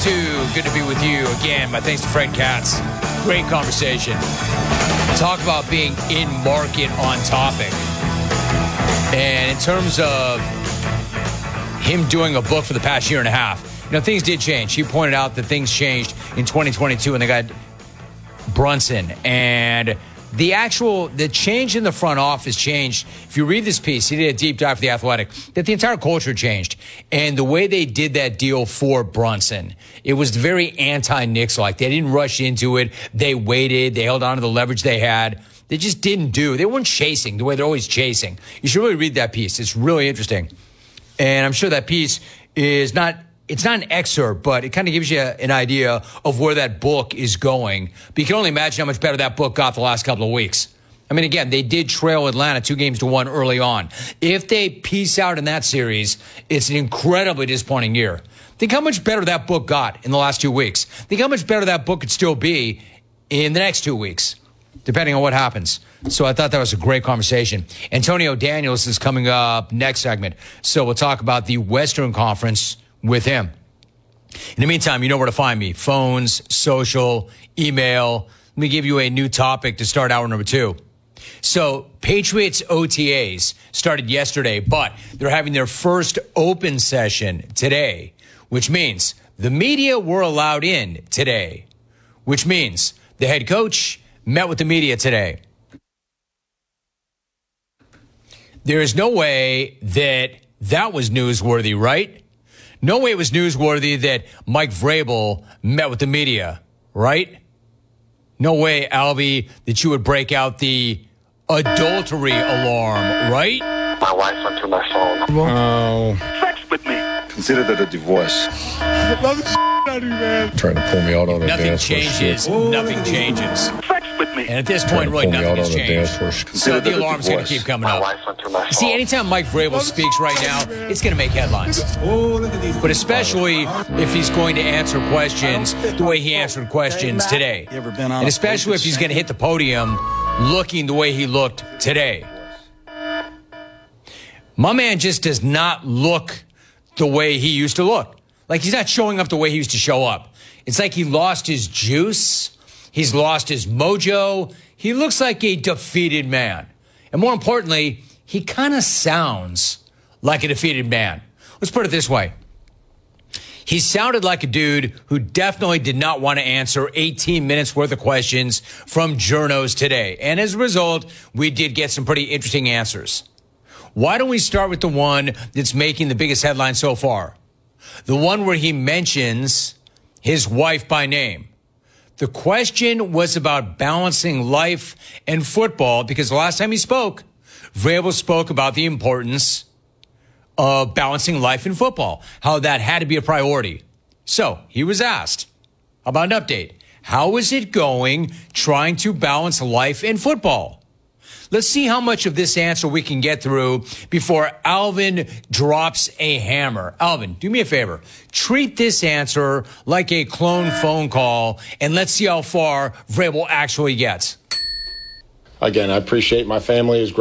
2. Good to be with you again. My thanks to Fred Katz. Great conversation. Talk about being in market on topic. And in terms of him doing a book for the past year and a half, things did change. He pointed out that things changed in 2022 when they got Brunson. And the change in the front office changed. If you read this piece, he did a deep dive for The Athletic, that the entire culture changed. And the way they did that deal for Brunson, it was very anti-Knicks-like. They didn't rush into it. They waited. They held on to the leverage they had. They just didn't they weren't chasing the way they're always chasing. You should really read that piece. It's really interesting. And I'm sure that piece is it's not an excerpt, but it kind of gives you an idea of where that book is going. But you can only imagine how much better that book got the last couple of weeks. I mean, again, they did trail Atlanta 2-1 early on. If they peace out in that series, it's an incredibly disappointing year. Think how much better that book got in the last 2 weeks. Think how much better that book could still be in the next 2 weeks, depending on what happens. So I thought that was a great conversation. Antonio Daniels is coming up next segment. So we'll talk about the Western Conference with him. In the meantime, you know where to find me. Phones, social, email. Let me give you a new topic to start hour number 2. So Patriots OTAs started yesterday, but they're having their first open session today, which means the media were allowed in today, which means the head coach met with the media today. There is no way that was newsworthy, right? No way it was newsworthy that Mike Vrabel met with the media, right? No way, Albie, that you would break out the adultery alarm, right? My wife went through my phone. Oh. Sex with me. Consider that a divorce. Trying to pull me out on a Nothing dance floor. changes. Nothing changes. Sex with me. And at this point, really nothing has changed. So Consider the that a alarm's going to divorce. keep coming My up. wife went through my phone. See, anytime Mike Vrabel speaks right now, it's going to make headlines. But especially if he's going to answer questions the way he answered questions today. And especially if he's going to hit the podium looking the way he looked today. My man just does not look the way he used to look. Like he's not showing up the way he used to show up. It's like he lost his juice. He's lost his mojo. He looks like a defeated man. And more importantly, he kind of sounds like a defeated man. Let's put it this way. He sounded like a dude who definitely did not want to answer 18 minutes worth of questions from journos today. And as a result, we did get some pretty interesting answers. Why don't we start with the one that's making the biggest headline so far? The one where he mentions his wife by name. The question was about balancing life and football because the last time he spoke, Vrabel spoke about the importance of balancing life and football, how that had to be a priority. So he was asked about an update. How is it going trying to balance life and football? Let's see how much of this answer we can get through before Alvin drops a hammer. Alvin, do me a favor. Treat this answer like a clone phone call, and let's see how far Vrabel actually gets. Again, I appreciate my family is great.